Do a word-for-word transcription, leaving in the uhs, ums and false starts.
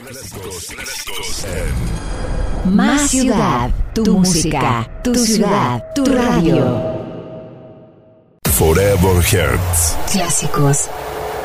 Clásicos, clásicos en Más Ciudad, tu música, tu ciudad, tu radio. Forever Hearts. Clásicos